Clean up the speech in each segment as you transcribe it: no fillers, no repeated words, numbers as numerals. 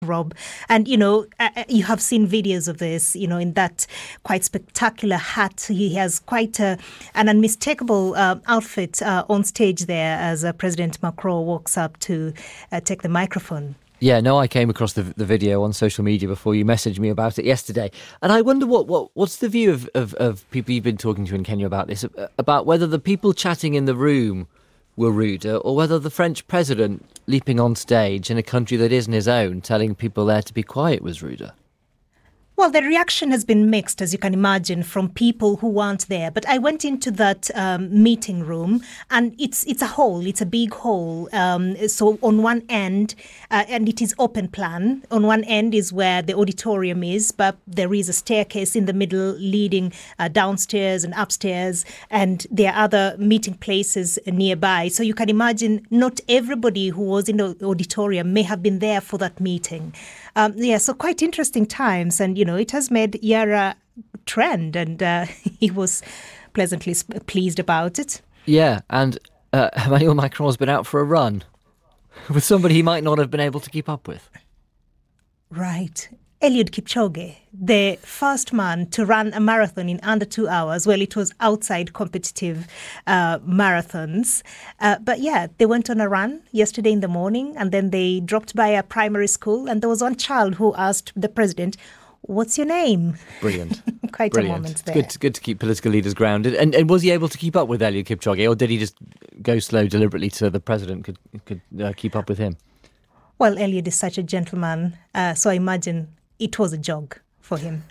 Rob. And, you have seen videos of this, in that quite spectacular hat. He has quite an unmistakable outfit on stage there as President Macron walks up to take the microphone. Yeah, no, I came across the video on social media before you messaged me about it yesterday. And I wonder what's the view of people you've been talking to in Kenya about this, about whether the people chatting in the room were ruder or whether the French president leaping on stage in a country that isn't his own, telling people there to be quiet, was ruder. Well, the reaction has been mixed, as you can imagine, from people who weren't there. But I went into that meeting room, and it's a hall. It's a big hall. So on one end, and it is open plan. On one end is where the auditorium is, but there is a staircase in the middle leading downstairs and upstairs, and there are other meeting places nearby. So you can imagine not everybody who was in the auditorium may have been there for that meeting. So quite interesting times, and it has made Yara trend, and he was pleasantly pleased about it. Yeah, and Emmanuel Macron's been out for a run with somebody he might not have been able to keep up with. Right. Eliud Kipchoge, the first man to run a marathon in under 2 hours. Well, it was outside competitive marathons. But yeah, they went on a run yesterday in the morning, and then they dropped by a primary school, and there was one child who asked the president, "What's your name?" Brilliant. Quite Brilliant. a moment there. It's good to keep political leaders grounded. And was he able to keep up with Eliud Kipchoge, or did he just go slow deliberately so the president could keep up with him? Well, Eliud is such a gentleman, so I imagine it was a jog for him.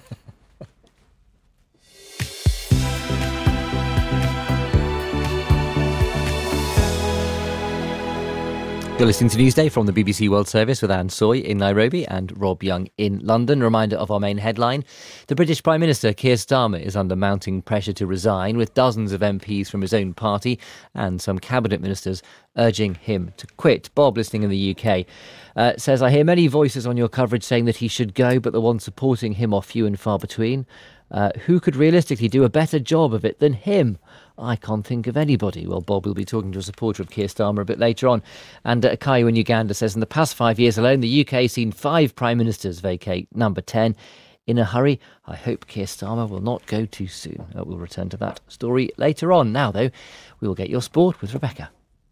You're listening to Newsday from the BBC World Service with Anne Soy in Nairobi and Rob Young in London. Reminder of our main headline. The British Prime Minister Keir Starmer is under mounting pressure to resign, with dozens of MPs from his own party and some cabinet ministers urging him to quit. Bob, listening in the UK, says, "I hear many voices on your coverage saying that he should go, but the ones supporting him are few and far between. Who could realistically do a better job of it than him? I can't think of anybody." Well, Bob will be talking to a supporter of Keir Starmer a bit later on. And Kayu in Uganda says, in the past 5 years alone, the UK has seen 5 Prime Ministers vacate number 10. In a hurry, I hope Keir Starmer will not go too soon. We'll return to that story later on. Now, though, we will get your sport with Rebecca.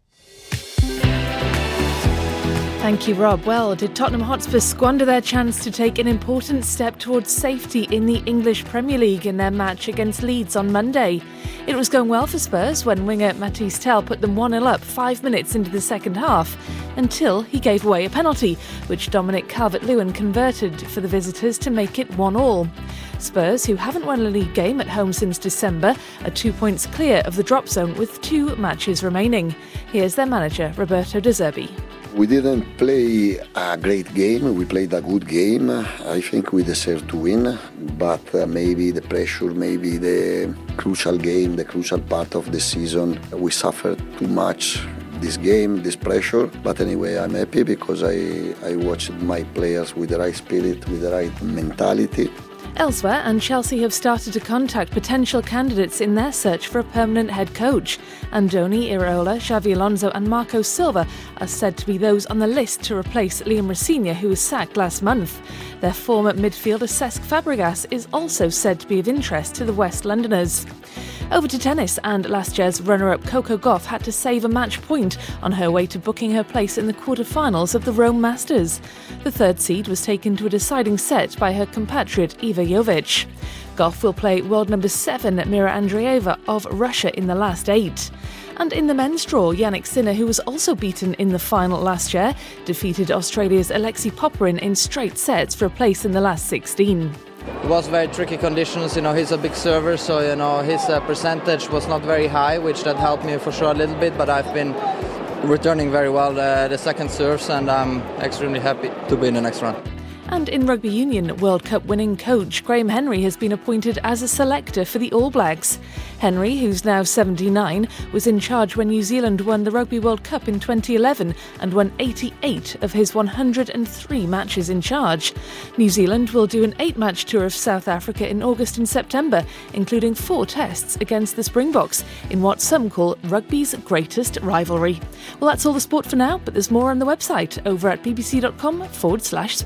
Thank you, Rob. Well, did Tottenham Hotspur squander their chance to take an important step towards safety in the English Premier League in their match against Leeds on Monday? It was going well for Spurs when winger Mathys Tel put them 1-0 up 5 minutes into the second half, until he gave away a penalty, which Dominic Calvert-Lewin converted for the visitors to make it 1-1. Spurs, who haven't won a league game at home since December, are 2 points clear of the drop zone with 2 matches remaining. Here's their manager, Roberto De Zerbi. We didn't play a great game, we played a good game. I think we deserve to win, but maybe the pressure, maybe the crucial game, the crucial part of the season, we suffered too much this game, this pressure. But anyway, I'm happy because I watched my players with the right spirit, with the right mentality. Elsewhere, and Chelsea have started to contact potential candidates in their search for a permanent head coach. Andoni Iraola, Xabi Alonso and Marco Silva are said to be those on the list to replace Liam Rosenior, who was sacked last month. Their former midfielder Cesc Fabregas is also said to be of interest to the West Londoners. Over to tennis, and last year's runner-up Coco Gauff had to save a match point on her way to booking her place in the quarter-finals of the Rome Masters. The third seed was taken to a deciding set by her compatriot Iva Jovic. Gauff will play world number 7 Mira Andreeva of Russia in the last 8. And in the men's draw, Yannick Sinner, who was also beaten in the final last year, defeated Australia's Alexei Popyrin in straight sets for a place in the last 16. It was very tricky conditions, he's a big server, so his percentage was not very high, which that helped me for sure a little bit, but I've been returning very well the second serves, and I'm extremely happy to be in the next round. And in rugby union, World Cup winning coach Graham Henry has been appointed as a selector for the All Blacks. Henry, who's now 79, was in charge when New Zealand won the Rugby World Cup in 2011 and won 88 of his 103 matches in charge. New Zealand will do an 8-match tour of South Africa in August and September, including 4 tests against the Springboks in what some call rugby's greatest rivalry. Well, that's all the sport for now, but there's more on the website over at bbc.com/sport.